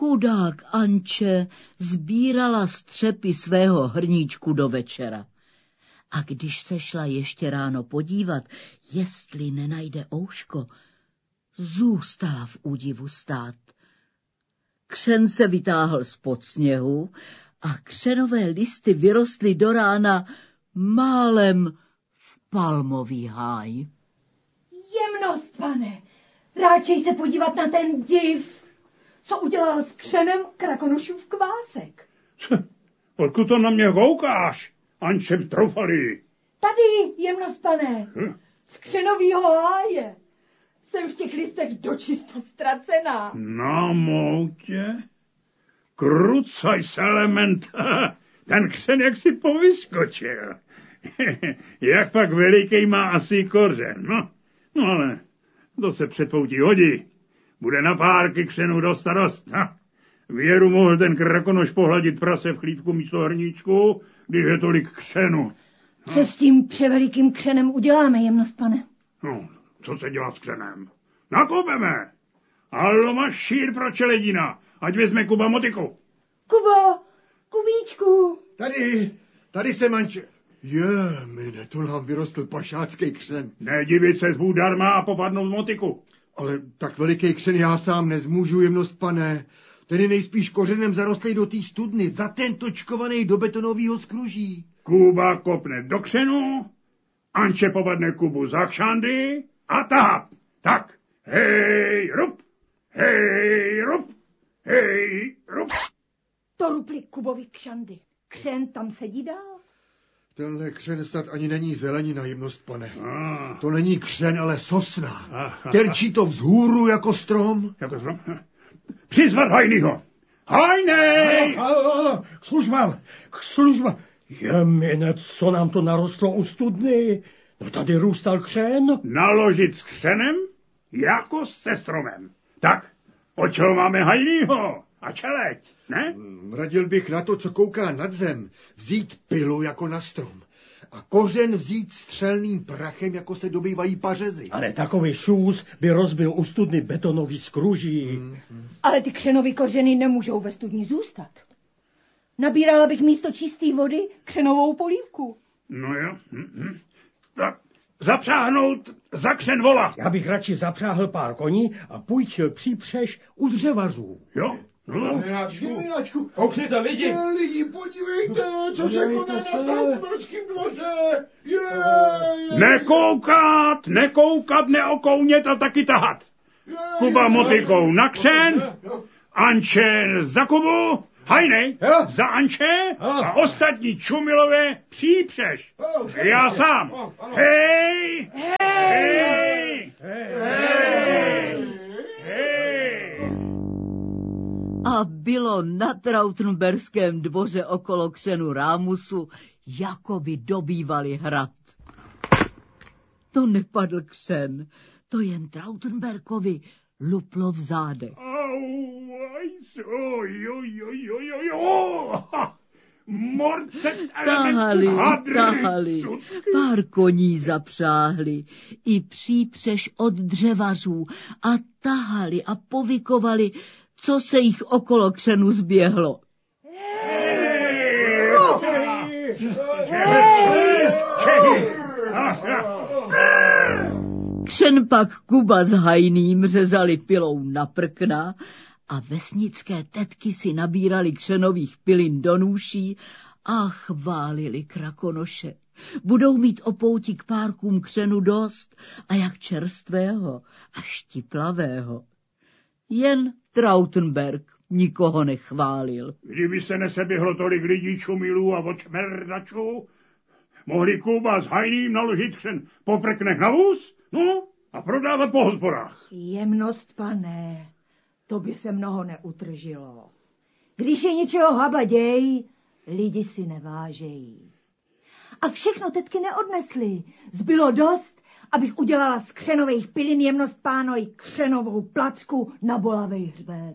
Chudák Anče sbírala střepy svého hrníčku do večera. A když se šla ještě ráno podívat, jestli nenajde ouško, zůstala v údivu stát. Křen se vytáhl spod sněhu a křenové listy vyrostly do rána málem v palmový háj. Jemnost, pane, ráčej se podívat na ten div, co udělal s křenem Krakonošův kvásek. Odkud to na mě koukáš, Ančem troufalý? Tady, jemnost, pane, z křenovýho háje. Jsem v těch listech dočista ztracená. Na moutě? Krucaj se, element, ten křen jak si povyskočil. Jak pak veliký má asi kořen, no ale to se předpoutí hodí. Bude na párky křenu dost a dost. Věru mohl ten Krakonoš pohladit prase v chlívku místo hrníčku, když je tolik křenu. Co s tím převelikým křenem uděláme, jemnost, pane? No, co se dělá s křenem? Nakopeme! Hallo, máš šír pro čeledina, ať vezme Kuba motiku. Kubo, Kubíčku. Tady jsem, Anče. Mine, to nám vyrostl pašácký křen. Nedivit se zbůh darma a popadnout motiku. Ale tak veliký křen já sám nezmůžu, jemnost, pane. Ten je nejspíš kořenem zarostlej do té studny, za ten točkovaný do betonového skruží. Kuba kopne do křenu, Anče popadne Kubu za kšandy a tahat. Tak, hej, rup, hej, rup, hej, rup. To rupli Kubovi kšandy. Křen tam sedí dál. Tenhle křen snad ani není zelenina, jemnost, pane. To není křen, ale sosna. Terčí to vzhůru jako strom. Jako strom? Přizvat Hajnýho. Hajnej! K službám. Jemine, co nám to narostlo u studny? No tady růstal křen. Naložit s křenem jako se stromem. Tak, od čeho máme Hajnýho? A čeleď, ne? Radil bych na to, co kouká nad zem, vzít pilu jako na strom a kořen vzít střelným prachem, jako se dobývají pařezy. Ale takový šůz by rozbil u studny betonový skruží. Ale ty křenový kořeny nemůžou ve studni zůstat. Nabírala bych místo čisté vody křenovou polívku. No jo. Tak zapřáhnout za křen vola. Já bych radši zapřáhl pár koní a půjčil přípřeš u dřevařů. Jo? No. Miláčku, koukni to, lidi. Lidi, podívejte, co se koná na Trautberském dvoře. Nekoukat, neokounět a taky tahat. Kuba motikou na křen, Anče za Kubu, Hajnej za Anče a ostatní čumilové přípřeš. Já sám. Hej! Hej! Hej! A bylo na Trautenberském dvoře okolo křenu Rámusu, jako by dobývali hrad. To nepadl křen, to jen Trautenberkovi luplo v zádech. Tahali, pár koní zapřáhli, i přípřeš od dřevařů a tahali a povykovali, co se jich okolo křenu zběhlo. Křen pak Kuba s Hajným řezali pilou na prkna a vesnické tetky si nabírali křenových pilin do nůší a chválili Krakonoše. Budou mít o pouti k párkům křenu dost a jak čerstvého a štiplavého. Jen Trautenberg nikoho nechválil. Kdyby se neseběhlo tolik lidí, čumilů a očmerdačů, mohli Kuba s Hajným naložit křen po prknech na vůz, no a prodávat po hospodách. Jemnost, pane, to by se mnoho neutržilo. Když je něčeho habaděj, lidi si nevážejí. A všechno tetky neodnesly. Zbylo dost, abych udělala z křenových pilin, jemnost pánoj, křenovou placku na bolavej hřbet.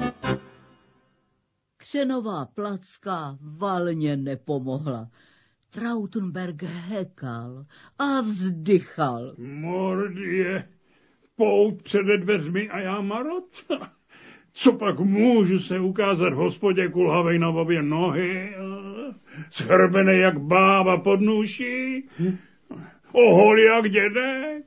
Křenová placka valně nepomohla. Trautenberg hekal a vzdychal. Mordě, pout přede dveřmi a já marot. Co pak můžu se ukázat v hospodě kulhavej na obě nohy, schrbenej jak bába pod nůší, ohol jak dědek?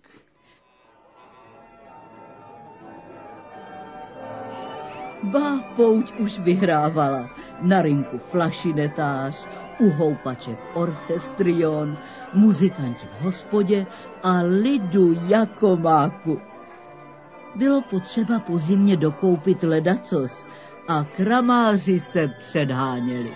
Ba pouť už vyhrávala. Na rinku flašinetář, u houpaček orchestrion, muzikanti v hospodě a lidu jako máku. Bylo potřeba po zimě dokoupit ledacos a kramáři se předháněli.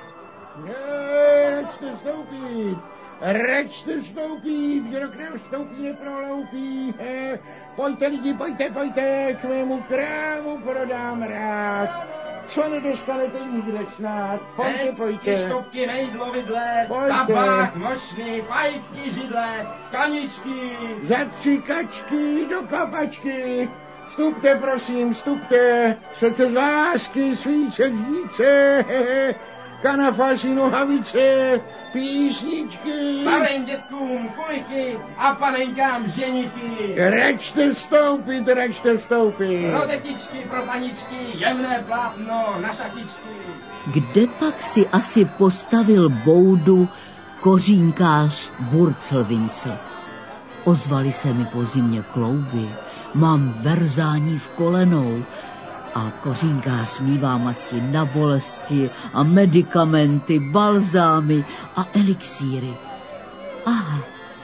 Račte vstoupit, kdo k nám vstoupí, neproloupí. Pojďte lidi, pojďte, k mému krámu prodám rád. Co nedostanete nikde snad, pojďte. Štopky, mejdlo, vidle, tabák, mošny, fajfky, židle, kaničky. Za 3 kačky do kapačky. Vstupte, prosím, vstupte. Srdce zásky, svíče, žvíce, kanafáši, nohavice, písničky. Starým dětkům kulichy a panenkám ženichy. Račte vstoupit. Pro tetičky, pro paničky, jemné plátno na šatičky. Kde pak si asi postavil boudu kořínkář Burcelvince? Ozvali se mi po zimě klouby, mám verzání v kolenou a kořínkář mívá masti na bolesti a medikamenty, balzámy a elixíry. Aha,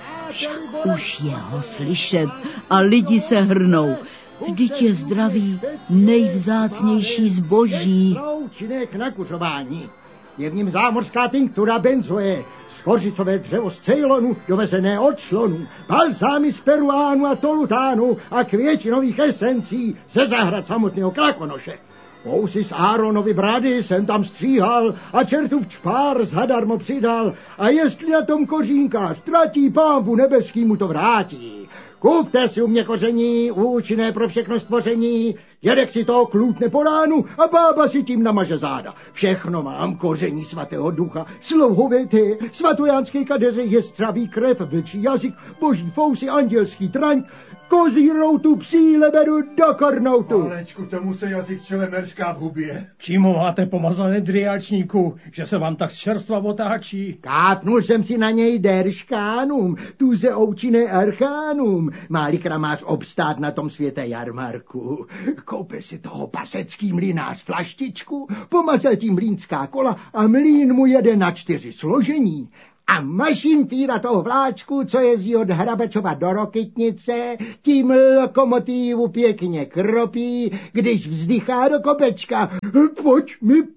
už je ho slyšet a lidi se hrnou. Vždyť je zdraví nejvzácnější zboží. Účinek na kuřování. Je v něm zámořská tinktura benzoe, skořicové dřevo z Ceylonu, dovezené od člonu, balzámy z Peruánu a Tolutánu a květinových esencí ze zahrad samotného Krakonoše. Kousy z Áronovy brady jsem tam stříhal a čertův čpár zadarmo přidal. A jestli na tom kořínkář tratí, Pánbu nebeský mu to vrátí. Kupte si u mě koření, účinné pro všechno stvoření, dědek si to klůtne po ránu a bába si tím namaže záda. Všechno mám, koření svatého ducha, slouhové ty, svatojánské kadeře, jestřavý krev, vlčí jazyk, boží fousy, andělský traň, kozí routu, psí leberu do kornoutu. Panečku, tomu se jazyk čelemerská v hubě. Čímu máte pomazané driáčníku, že se vám tak čerstva otáčí? Kápnul jsem si na něj derškánům, tuze oučiné archánům, má-li kramář obstát na tom světě jarmarku. Koupil si toho pasecký mlynář flaštičku, pomazal tím mlýnská kola a mlýn mu jede na 4 složení. A mašinfíra toho vláčku, co jezdí od Hrabačova do Rokytnice, tím lokomotívu pěkně kropí, když vzdychá do kopečka. Pojď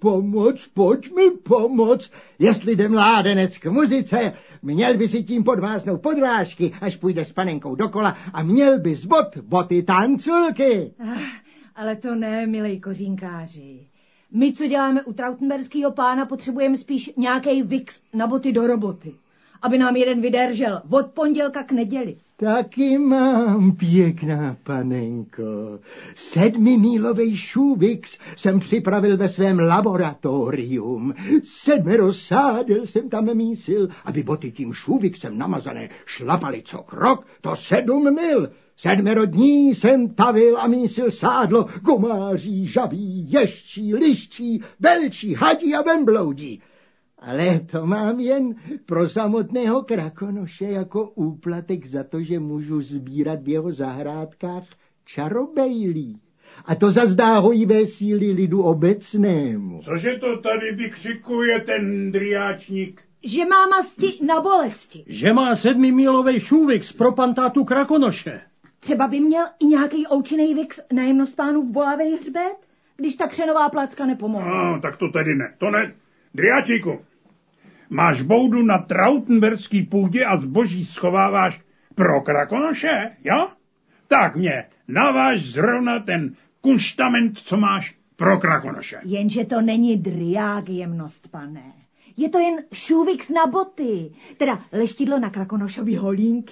mi pomoct. Jestli jde mládenec k muzice, měl by si tím podváznout podrážky, až půjde s panenkou dokola a měl by z boty tanculky. Ale to ne, milej kořínkáři. My, co děláme u trautenberského pána, potřebujeme spíš nějaký vix na boty do roboty, aby nám jeden vydržel od pondělka k neděli. Taky mám, pěkná panenko. 7mílovej šuvix jsem připravil ve svém laboratorium. 7 sádel jsem tam mísil, aby boty tím šuvixem namazané šlapaly co krok, to 7 mil. 7 dní jsem tavil a mísil sádlo, gomáří, žabí, ještí, liščí, velčí, hadí a vembloudí. Ale to mám jen pro samotného Krakonoše jako úplatek za to, že můžu sbírat v jeho zahrádkách čarobejlí. A to zazdá hojivé síly lidu obecnému. Cože to tady vykřikuje ten driáčník? Že má masti na bolesti. Že má 7mílovej šuvix pro pantátu Krakonoše. Třeba by měl i nějaký oučinej vix na jemnost pánu v bolavej hřbet, když ta křenová placka nepomohla. No, tak to tedy ne. To ne. Driáčíku, máš boudu na trautenberský půdě a zboží schováváš pro Krakonoše, jo? Tak mě naváž zrovna ten kunštament, co máš pro Krakonoše. Jenže to není driák, jemnost, pane. Je to jen šuvix na boty, teda leštidlo na Krakonošový holínky.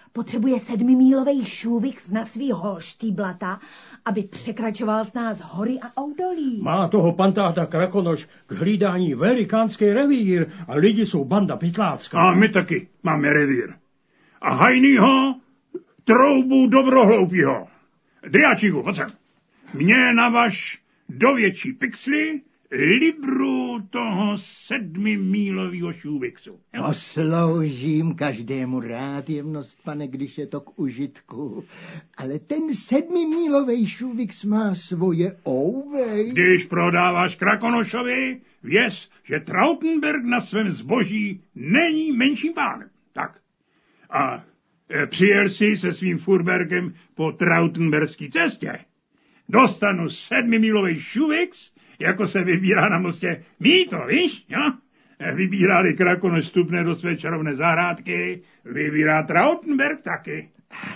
potřebuje 7mílovej šuvix na svý holštýblata, aby překračoval s nás hory a oudolí. Má toho pan táta Krakonoš k hlídání velikánský revír a lidi jsou banda pytlácká. A my taky máme revír. A hajnýho troubu dobrohloupýho. Driáčíku, pojď sem. Mě navaž do větší pixly libru toho 7mílovýho šuvixu. Posloužím každému rád, jemnost, pane, když je to k užitku. Ale ten 7mílovej šuvix má svoje ouvej. Když prodáváš Krakonošovi, věz, že Trautenberg na svém zboží není menším pánem. Tak. A přijel si se svým furberkem po Trautenberský cestě. Dostanu 7mílovej šuvix, jako se vybírá na mostě mýto, víš, jo? Vybírali Krakonoš vstupné do své čarovné zahrádky, vybírá Trautenberg taky.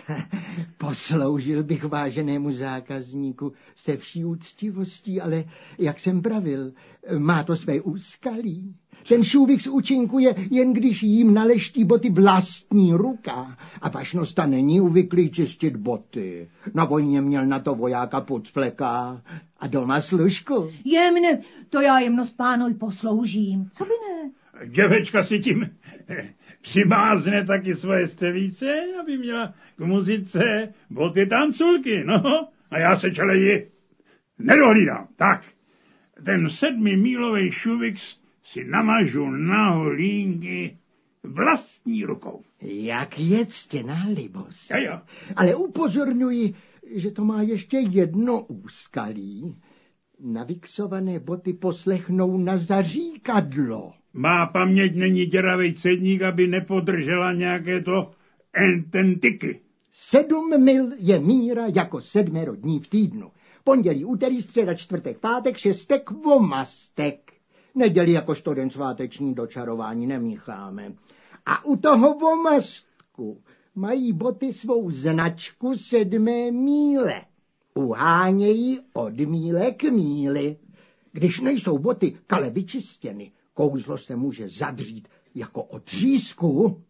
Posloužil bych váženému zákazníku se vší úctivostí, ale, jak jsem pravil, má to své úskalí. Ten šuvix účinkuje, jen když jim naleští boty vlastní ruka. A pašnosta není uvyklý čistit boty. Na vojně měl na to vojáka Pucfleka a doma služku. Jemne, to já jemnost pánovi posloužím. Co by ne? Děvečka si tím přimázne taky svoje stevíce, aby měla k muzice boty tanculky, no. A já se čeleji nedohlídám. Tak, ten 7mílovej šuvix si namažu na holínky vlastní rukou. Jak je ctěná libost. Jo. Ale upozorňuji, že to má ještě jedno úskalí. Naviksované boty poslechnou na zaříkadlo. Má paměť není děravej cedník, aby nepodržela nějaké to ententiky. 7 mil je míra jako 7 dní v týdnu. Pondělí, úterý, středa, čtvrtek, pátek, šestek, vomastek. Neděli jakožto den sváteční dočarování nemícháme. A u toho vomastku mají boty svou značku 7 míle. Uhánějí od míle k míli. Když nejsou boty kale vyčistěny, kouzlo se může zadřít jako od třísku.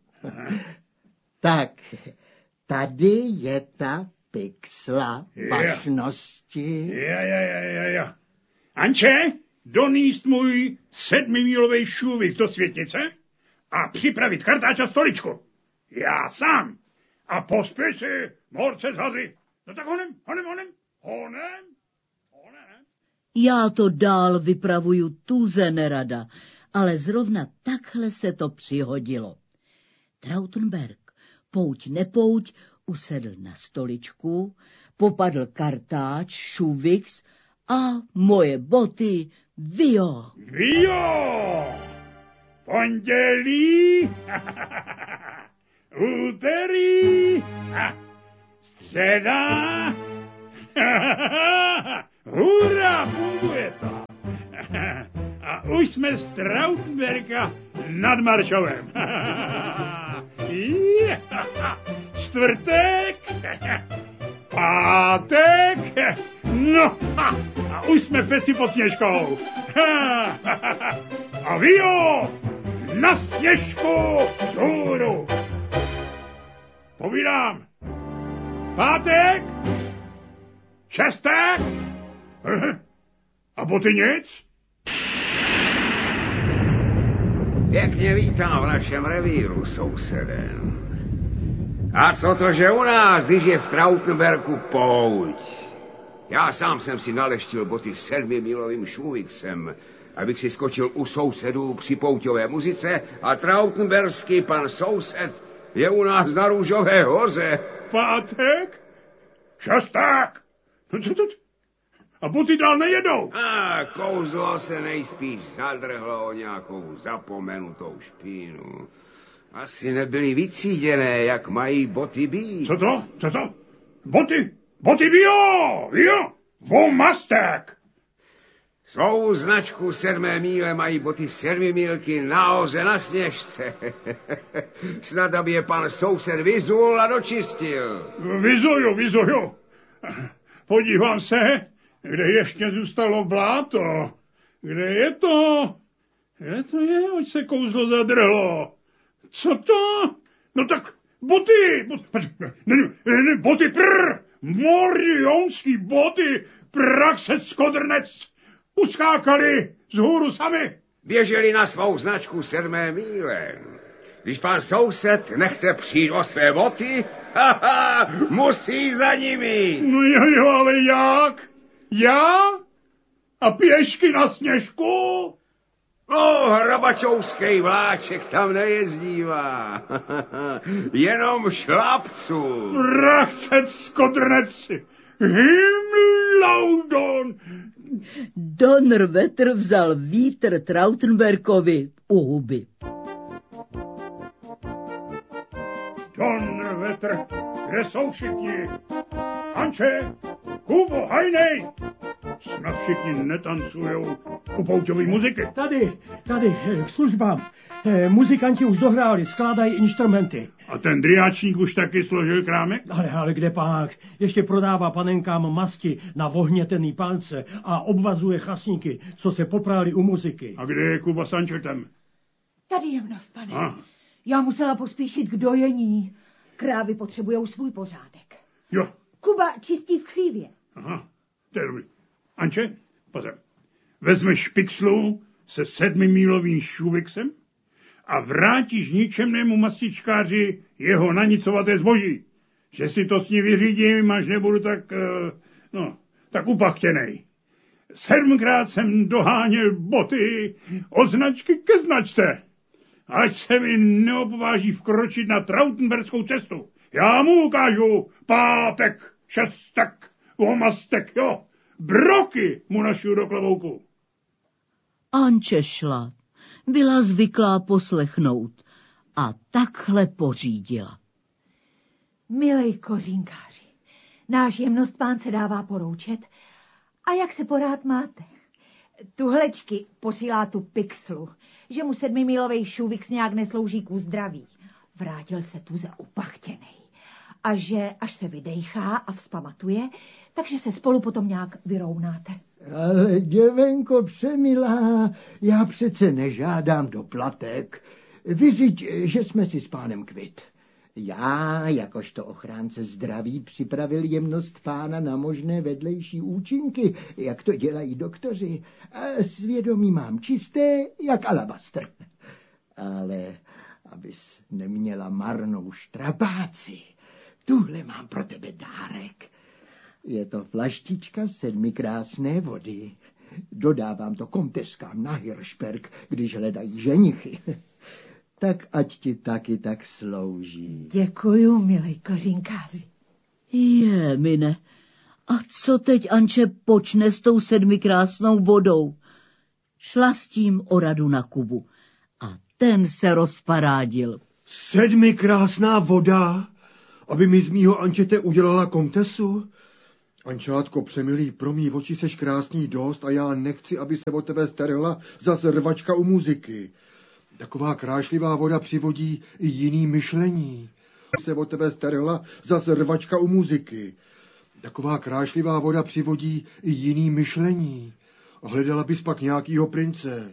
Tak, tady je ta pixla pašnosti. Ja. Anče, donést můj 7mílovej šuvix do světnice a připravit kartáč a stoličku. Já sám. A pospěš si, morce z hady. No tak honem. Já to dál vypravuju tuze nerada, ale zrovna takhle se to přihodilo. Trautenberg, pouť nepouť, usedl na stoličku, popadl kartáč, šuvix a moje boty vio. Pondělí, úterý, středa, hurá, funguje to. A už jsme z Trautenberga nad Maršovem. Čtvrtek, pátek, no a už jsme peci pod Sněžkou. A vio, na Sněžku vzhůru. Povídám, pátek, šestek, a boty nic? Pěkně vítám v našem revíru, souseden. A co to, že u nás, když je v Trautenberku pouť? Já sám jsem si naleštil boty 7mílovým šuvixem, abych si skočil u sousedů při pouťové muzice a trautenberský pan soused je u nás na Růžové hoře. Pátek? Šestek? A boty dál nejedou. A kouzlo se nejspíš zadrhlo o nějakou zapomenutou špínu. Asi nebyly vytříděné, jak mají boty být. Co to? Boty vio! Vomastek! Svou značku 7 míle mají boty 7 mílky nahoře na Sněžce. Snad, aby je pan soused vyzul a dočistil. Vyzuju. Podívám se, kde ještě zůstalo bláto. Kde je to? Oč se kouzlo zadrhlo? Co to? No tak Boty, morionský boty, praxec skodrnec, uskákali z hůru sami. Běželi na svou značku 7. míle. Když pan soused nechce přijít o své boty, musí za nimi. No jo, ale jak? Já? A pěšky na Sněžku? Hrabačovský vláček tam nejezdívá. Jenom šlapců. Prachcec skodrnec, himlaudon. Donnerwetter vzal vítr Trautenbergovi u huby. Donnerwetter, kde jsou všichni? Anče, Kubo, Hajnej! Snad všichni netancujou u pouťové muziky. Tady, k službám. Muzikanti už dohráli, skládají instrumenty. A ten driáčník už taky složil krámek? Ale kde pak? Ještě prodává panenkám masti na vohnětený palce a obvazuje chasníky, co se popráli u muziky. A kde je Kuba s Ančetem? Tady jemnost, pane. Já musela pospíšit k dojení. Krávy potřebujou svůj pořádek. Jo. Kuba čistí v chlívě. Aha, to je dobrý. Anče, pozor. Vezmeš pixlu se 7mílovým šuviksem a vrátíš ničemnému mastičkáři jeho nanicovaté zboží. Že si to s ní vyřídím, až nebudu tak upachtěnej. 7krát jsem doháněl boty od značky ke značce. Ať se mi neobváží vkročit na Trautenbergskou cestu. Já mu ukážu pátek, šestek, omastek, jo. Broky mu našu do klobouku. Anče šla. Byla zvyklá poslechnout a takhle pořídila. Milej kořínkáři, náš jemnost pán se dává poroučet. A jak se porád máte? Tuhlečky posílá tu pixlu, že mu 7mílovej šuvik nějak neslouží ku zdraví. Vrátil se tu za upachtěnej. A že až se vydejchá a vzpamatuje, takže se spolu potom nějak vyrovnáte. Ale děvenko přemilá, já přece nežádám doplatek. Vyřiď, že jsme si s pánem kvit. Já, jakožto ochránce zdraví, připravil jemnost pána na možné vedlejší účinky, jak to dělají doktoři. A svědomí mám čisté, jak alabastr. Ale abys neměla marnou štrapáci, tuhle mám pro tebe dárek. Je to flaštička 7 krásné vody. Dodávám to komteskám na Hiršberg, když hledají ženichy. Tak ať ti taky tak slouží. Děkuju, milej kořínkáři. Mine, a co teď Anče počne s tou 7 krásnou vodou? Šla s tím o radu na Kubu a ten se rozparádil. 7 krásná voda, aby mi z mýho Ančete udělala komtesu? Ančátko přemilý, pro mý oči seš krásný dost a já nechci, aby se o tebe starala zas rvačka u muziky. Taková krášlivá voda přivodí i jiný myšlení. Se o tebe starala zas rvačka u muziky. Taková krášlivá voda přivodí i jiný myšlení. Hledala bys pak nějakýho prince.